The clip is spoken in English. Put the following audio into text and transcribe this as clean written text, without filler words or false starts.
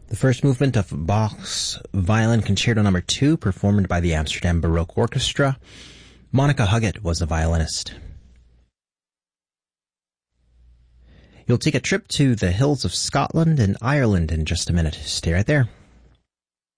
The first movement of Bach's Violin Concerto No. 2, performed by the Amsterdam Baroque Orchestra. Monica Huggett was the violinist. You'll take a trip to the hills of Scotland and Ireland in just a minute. Stay right there.